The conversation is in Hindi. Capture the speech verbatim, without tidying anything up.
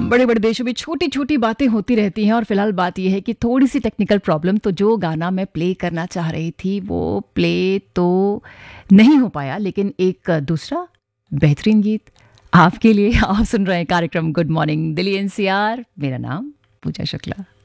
बड़े बड़े देशों में छोटी छोटी बातें होती रहती हैं और फिलहाल बात यह है कि थोड़ी सी टेक्निकल प्रॉब्लम, तो जो गाना मैं प्ले करना चाह रही थी वो प्ले तो नहीं हो पाया, लेकिन एक दूसरा बेहतरीन गीत आपके लिए। आप सुन रहे हैं कार्यक्रम गुड मॉर्निंग दिल्ली एनसीआर। मेरा नाम पूजा शुक्ला।